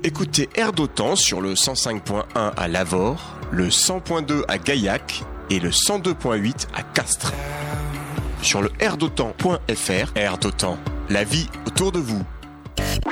Écoutez Air d'Otan sur le 105.1 à Lavore, le 100.2 à Gaillac et le 102.8 à Castres. Sur le airdotan.fr, Air d'Otan, la vie autour de vous.